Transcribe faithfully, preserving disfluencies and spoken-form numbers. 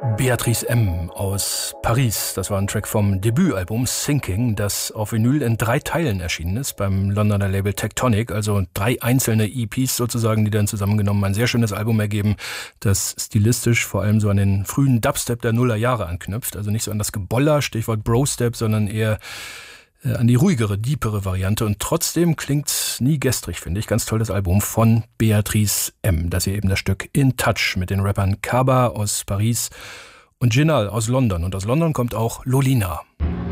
Beatrice M. aus Paris. Das war ein Track vom Debütalbum Sinking, das auf Vinyl in drei Teilen erschienen ist beim Londoner Label Tectonic. Also drei einzelne E Ps sozusagen, die dann zusammengenommen ein sehr schönes Album ergeben, das stilistisch vor allem so an den frühen Dubstep der Nullerjahre anknüpft. Also nicht so an das Geboller, Stichwort Brostep, sondern eher an die ruhigere, deepere Variante. Und trotzdem klingt's nie gestrig, finde ich. Ganz tolles Album von Beatrice M. Das hier eben das Stück In Touch mit den Rappern Kaba aus Paris und Ginal aus London. Und aus London kommt auch Lolina.